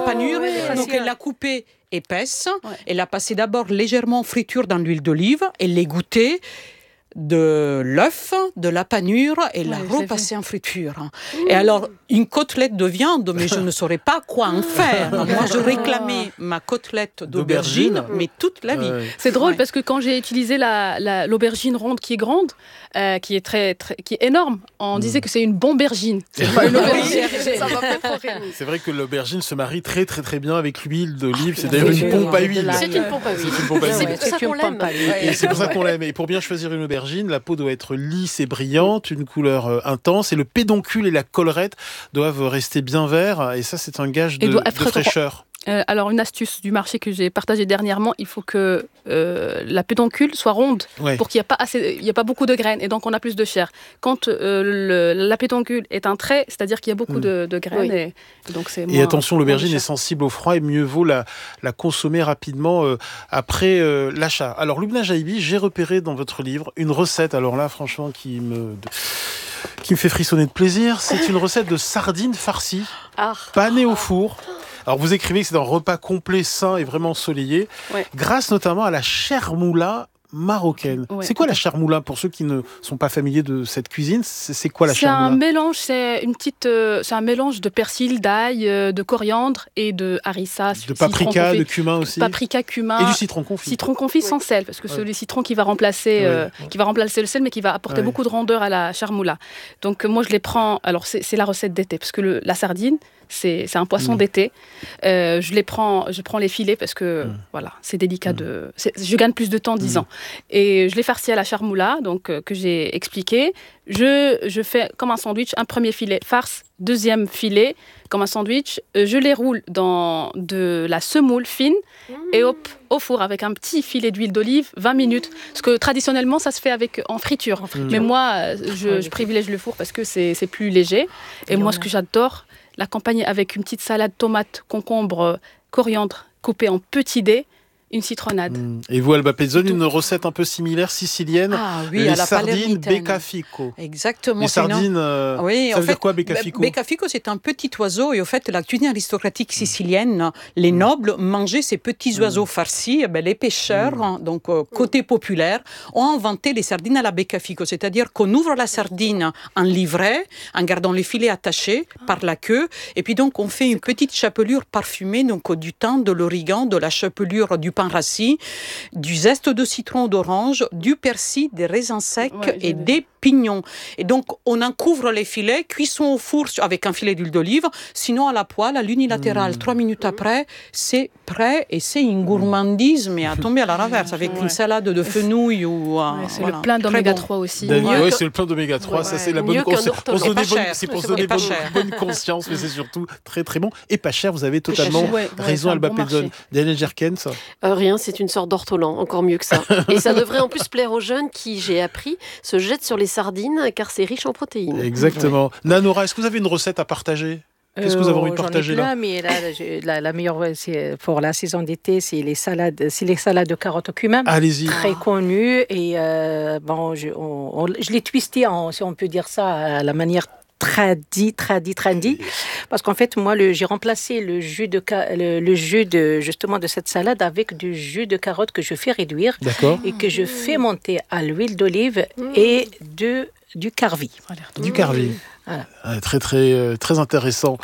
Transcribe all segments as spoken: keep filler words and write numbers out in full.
panure. ouais, Donc, ouais. elle l'a coupée épaisse. Ouais. Elle l'a passée d'abord légèrement en friture dans l'huile d'olive. Elle l'égouttée de l'œuf, de la panure et la Ouais, je l'ai repassée en friture. Et alors, une côtelette de viande, mais je ne saurais pas quoi en faire. Moi, je réclamais ma côtelette d'aubergine, D'aubergine. mais toute la vie. Ouais. C'est drôle Ouais. parce que quand j'ai utilisé la, la- l'aubergine ronde qui est grande, euh, qui est très, très, qui est énorme, on disait que c'est une bombergine. C'est pas une aubergine. Ça m'a fait trop rire. C'est vrai que l'aubergine se marie très très très bien avec l'huile d'olive. C'est Ah, d'ailleurs oui, une oui, pompe à oui. huile. C'est une pompe à huile. C'est une pompe à C'est huile. pour ça qu'on l'aime. Et c'est pour ça qu'on l'aime. Et pour bien choisir une aubergine, la peau doit être lisse et brillante, une couleur euh, intense. Et le pédoncule et la collerette doivent rester bien verts. Et ça, c'est un gage de, Et doit de être droit. fraîcheur. Euh, alors, une astuce du marché que j'ai partagée dernièrement, il faut que euh, la pédoncule soit ronde Ouais. pour qu'il n'y ait pas assez, il y ait pas beaucoup de graines et donc on a plus de chair. Quand euh, le- la pédoncule est un trait, c'est-à-dire qu'il y a beaucoup Mm. de, de graines Oui. et, et donc c'est Et moins- attention, l'aubergine moins de est chair. sensible au froid et mieux vaut la, la consommer rapidement euh, après euh, l'achat. Alors, Lubna Jaibi, j'ai repéré dans votre livre une recette, alors là, franchement, qui me, qui me fait frissonner de plaisir. C'est une recette de sardines farcies, Ah. panées au four. Alors, vous écrivez que c'est un repas complet, sain et vraiment ensoleillé, Ouais. grâce notamment à la chermoula marocaine. Ouais. C'est quoi la chermoula pour ceux qui ne sont pas familiers de cette cuisine? C'est c'est quoi la C'est un chermoula? mélange, c'est une petite, euh, c'est un mélange de persil, d'ail, euh, de coriandre et de harissa, De citron paprika, confit. de cumin aussi. paprika, cumin, Et du citron confit. citron confit sans sel, parce que Ouais. c'est le citron qui va remplacer, euh, Ouais. qui va remplacer le sel, mais qui va apporter Ouais. beaucoup de rondeur à la charmoula. Donc euh, moi je les prends. Alors c'est c'est la recette d'été, parce que le- la sardine c'est c'est un poisson Mm. d'été. Euh, je les prends, je prends les filets parce que Mm. voilà c'est délicat Mm. de. c'est- Je gagne plus de temps, Mm. disons. Et je les farcis à la charmoula, donc euh, que j'ai expliqué. Je je fais comme un sandwich, un premier filet farce, deuxième filet comme un sandwich. Euh, Je les roule dans de la semoule fine et hop, au four avec un petit filet d'huile d'olive, vingt minutes. Parce que traditionnellement, ça se fait avec, en friture. Mais moi, euh, je, Ouais, je privilège le four parce que c'est c'est plus léger. Et moi, ce que j'adore, l'accompagner avec une petite salade tomate, concombre, euh, coriandre coupée en petits dés, une citronnade. Mm. Et vous, Alba Pezzone, C'est tout. une recette un peu similaire, sicilienne, Ah oui, les à la sardines palermitaine. beccafico. Exactement. Les c'est une- sardines, euh, Oui, ça en veut fait, dire quoi, beccafico? Be- Beccafico, c'est un petit oiseau. Et au fait, la cuisine aristocratique sicilienne, les nobles mangeaient ces petits oiseaux farcis. Eh ben, les pêcheurs, hein, donc euh, côté populaire, ont inventé les sardines à la beccafico. C'est-à-dire qu'on ouvre la sardine en livret, en gardant les filets attachés par la queue. Et puis donc, on fait une petite chapelure parfumée, donc euh, du thym, de l'origan, de la chapelure du pain rassis, du zeste de citron ou d'orange, du persil, des raisins secs Ouais, j'ai et vu. des pignons. Et donc, on en couvre les filets, cuisson au four avec un filet d'huile d'olive, sinon à la poêle, à l'unilatéral. Trois minutes après, c'est prêt et c'est une gourmandise, mais à tomber à la renverse, avec Ouais. une salade de fenouil ou... euh, Ouais, c'est voilà. le plein Très d'oméga bon. trois aussi. Daniel, mieux ouais, que- c'est le plein d'oméga trois, ça Ouais. c'est la bonne Mieux qu'un on se- ortolan. on se donnait Et pas bonne- cher. c'est pour se Et donner pas bonne, cher. bonne conscience, mais c'est surtout très très bon et pas cher. Vous avez totalement cher. Ouais, ouais, raison, c'est un Alba bon Pezzone. marché. Daniel Jerkens. Euh, rien, c'est une sorte d'ortolan, encore mieux que ça. Et ça devrait en plus plaire aux jeunes qui, j'ai appris, se jettent sur les sardines car c'est riche en protéines. Exactement. Nanora, est-ce que vous avez une recette à partager? Qu'est-ce que vous avez envie de Euh, j'en ai partager plein, là? mais là, je- la, la meilleure c'est pour la saison d'été, c'est les salades, c'est les salades de carottes au cumin. Allez-y. Très connues et euh, bon, je, on- on- je l'ai twisté, en, si on peut dire ça, à la manière tradi, tradi, trendy, parce qu'en fait, moi, le, j'ai remplacé le jus de ca- le, le jus de justement de cette salade avec du jus de carotte que je fais réduire D'accord. et que je fais monter à l'huile d'olive et de du carvi. Du carvi. Voilà. Ah, très très euh, très intéressant.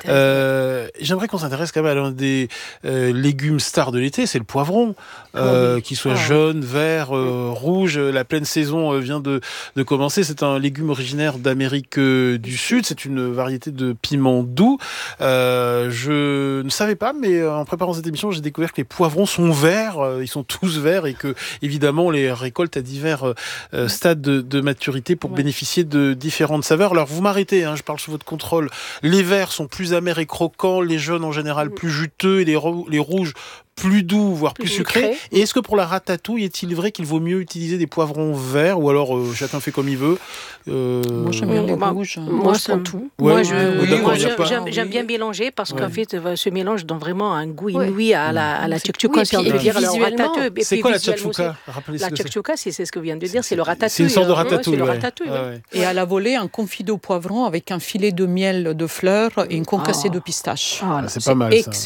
Euh, J'aimerais qu'on s'intéresse quand même à l'un des euh, légumes stars de l'été, c'est le poivron, euh, Oh oui. qu'il soit Ah. jaune, vert, euh, rouge. La pleine saison euh, vient de, de commencer. C'est un légume originaire d'Amérique euh, du Sud. C'est une variété de piment doux. Euh, je ne savais pas, mais euh, en préparant cette émission, j'ai découvert que les poivrons sont verts. Euh, ils sont tous verts et que évidemment on les récolte à divers euh, stades de, de maturité pour Ouais. bénéficier de différentes saveurs. Alors vous m'arrêtez, hein, je parle sous votre contrôle. Les verts sont plus amers et croquants, les jaunes en général plus juteux et les, rou- les rouges plus doux, voire plus, Plus sucrés. sucrés. Et est-ce que pour la ratatouille, est-il vrai qu'il vaut mieux utiliser des poivrons verts ou alors euh, chacun fait comme il veut? Euh, Moi, j'aime bien les Bah, rouges. Moi, je ça prends me- tout. Ouais, moi, je, ouais, oui, d'accord, moi, il y a j'aime, pas- j'aime- j'aime bien mélanger parce Ouais. qu'en fait, euh, ce mélange donne vraiment un goût Ouais. inouï à la, à la C'est- tchouktchouka, oui, si on et peut puis dire, le visuellement, ratatouille. Et c'est puis quoi la visuellement aussi. tchatchouka? Rappelez ce La que c'est. tchouktchouka, c'est, c'est ce que vient de dire, c'est le ratatouille. C'est une sorte de hein. Ouais, ratatouille. c'est le ouais. ratatouille. Ouais, ouais. ouais. Et à la volée, un confit de poivron avec un filet de miel de fleurs et une concassée Ah. de pistache. Ah, Ah, c'est pas mal ça.